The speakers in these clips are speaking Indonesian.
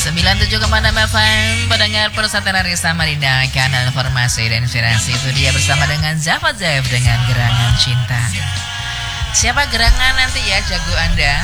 97,6 FM pendengar Persatuan Hari Samarinda, kanal informasi dan inspirasi. Itu dia bersama dengan Zafat Zaif dengan Gerangan Cinta. Siapa gerangan nanti ya jago Anda?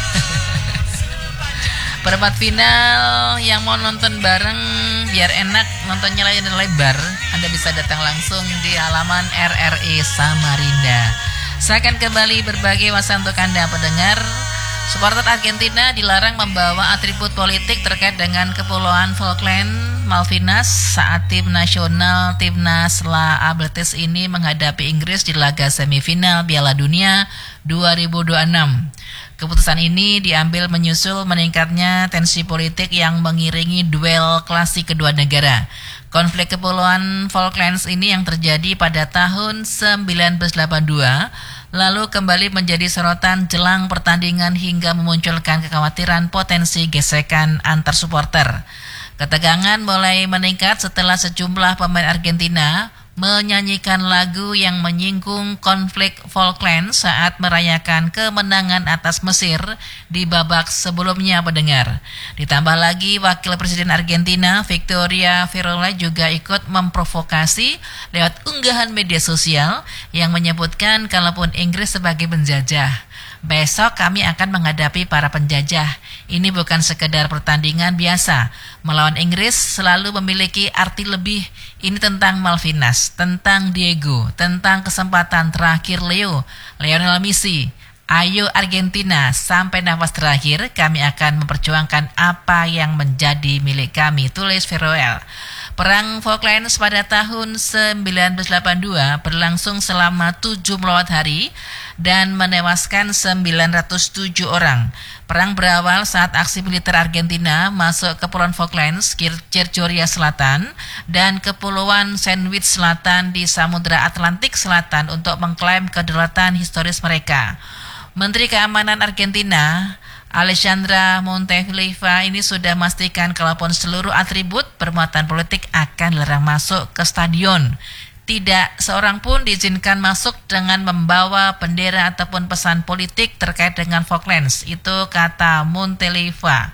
Perempat final yang mau nonton bareng biar enak nontonnya lebar, Anda bisa datang langsung di halaman RRI Samarinda. Saya akan kembali berbagi masa untuk Anda pendengar. Supporter Argentina dilarang membawa atribut politik terkait dengan Kepulauan Falkland, Malvinas saat tim nasional Timnas La Abletes ini menghadapi Inggris di laga semifinal Piala Dunia 2026. Keputusan ini diambil menyusul meningkatnya tensi politik yang mengiringi duel klasik kedua negara. Konflik Kepulauan Falklands ini yang terjadi pada tahun 1982 lalu kembali menjadi sorotan jelang pertandingan hingga memunculkan kekhawatiran potensi gesekan antar supporter. Ketegangan mulai meningkat setelah sejumlah pemain Argentina menyanyikan lagu yang menyinggung konflik Falklands saat merayakan kemenangan atas Mesir di babak sebelumnya pendengar. Ditambah lagi Wakil Presiden Argentina Victoria Fiorella juga ikut memprovokasi lewat unggahan media sosial yang menyebutkan kalaupun Inggris sebagai penjajah, besok kami akan menghadapi para penjajah. Ini bukan sekedar pertandingan biasa. Melawan Inggris selalu memiliki arti lebih. Ini tentang Malvinas, tentang Diego, tentang kesempatan terakhir Lionel Messi. Ayo Argentina, sampai nafas terakhir kami akan memperjuangkan apa yang menjadi milik kami, tulis Fiorella. Perang Falklands pada tahun 1982 berlangsung selama 7 melawat hari dan menewaskan 907 orang. Perang berawal saat aksi militer Argentina masuk ke Kepulauan Falklands, Georgia Selatan, dan Kepulauan Sandwich Selatan di Samudra Atlantik Selatan untuk mengklaim kedaulatan historis mereka. Menteri Keamanan Argentina Alexandra Montevieja ini sudah memastikan kalaupun seluruh atribut bermuatan politik akan dilarang masuk ke stadion. Tidak seorang pun diizinkan masuk dengan membawa bendera ataupun pesan politik terkait dengan Falklands. Itu kata Montevieja.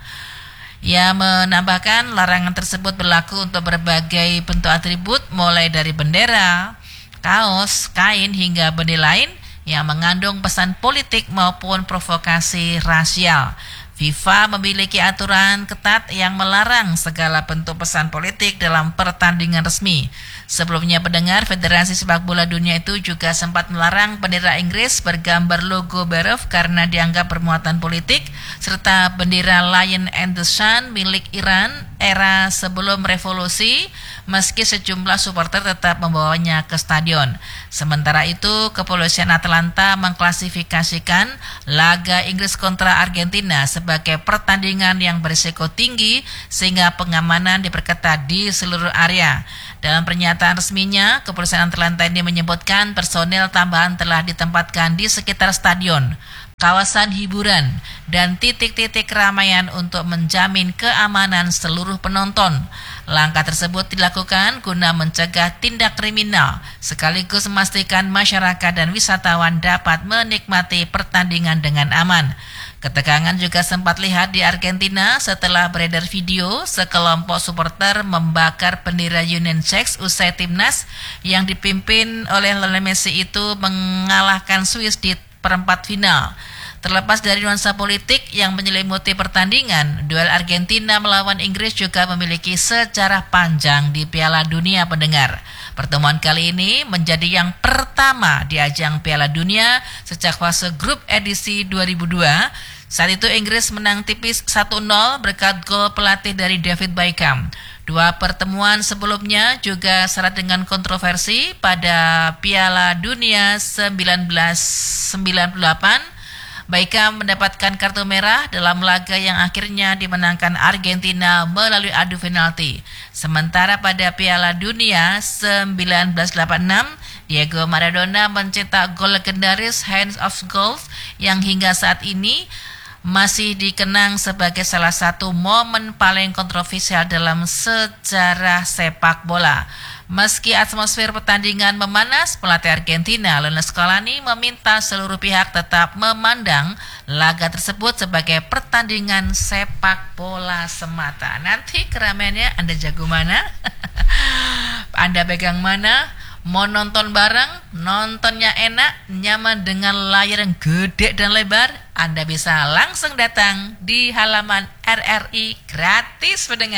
Ia menambahkan larangan tersebut berlaku untuk berbagai bentuk atribut mulai dari bendera, kaos, kain hingga benih lain yang mengandung pesan politik maupun provokasi rasial. FIFA memiliki aturan ketat yang melarang segala bentuk pesan politik dalam pertandingan resmi. Sebelumnya pendengar, Federasi Sepak Bola Dunia itu juga sempat melarang bendera Inggris bergambar logo Berov karena dianggap bermuatan politik, serta bendera Lion and the Sun milik Iran era sebelum revolusi, meski sejumlah supporter tetap membawanya ke stadion. Sementara itu, Kepolisian Atlanta mengklasifikasikan laga Inggris kontra Argentina sebagai pertandingan yang berisiko tinggi sehingga pengamanan diperketat di seluruh area. Dalam pernyataan resminya, Kepolisian Atlanta ini menyebutkan personel tambahan telah ditempatkan di sekitar stadion, kawasan hiburan, dan titik-titik keramaian untuk menjamin keamanan seluruh penonton. Langkah tersebut dilakukan guna mencegah tindak kriminal, sekaligus memastikan masyarakat dan wisatawan dapat menikmati pertandingan dengan aman. Ketegangan juga sempat lihat di Argentina setelah beredar video sekelompok supporter membakar bendera Union Jack usai timnas yang dipimpin oleh Lionel Messi itu mengalahkan Swiss di perempat final. Terlepas dari nuansa politik yang menyelimuti pertandingan, duel Argentina melawan Inggris juga memiliki sejarah panjang di Piala Dunia pendengar. Pertemuan kali ini menjadi yang pertama di ajang Piala Dunia sejak fase grup edisi 2002. Saat itu Inggris menang tipis 1-0 berkat gol pelatih dari David Beckham. Dua pertemuan sebelumnya juga syarat dengan kontroversi. Pada Piala Dunia 1998, Beckham mendapatkan kartu merah dalam laga yang akhirnya dimenangkan Argentina melalui adu penalti. Sementara pada Piala Dunia 1986, Diego Maradona mencetak gol legendaris Hands of Gold yang hingga saat ini masih dikenang sebagai salah satu momen paling kontroversial dalam sejarah sepak bola. Meski atmosfer pertandingan memanas, pelatih Argentina Lionel Scaloni meminta seluruh pihak tetap memandang laga tersebut sebagai pertandingan sepak bola semata. Nanti keramaiannya Anda jago mana? Anda pegang mana? Mau nonton bareng, nontonnya enak, nyaman dengan layar yang gede dan lebar, Anda bisa langsung datang di halaman RRI gratis pendengar.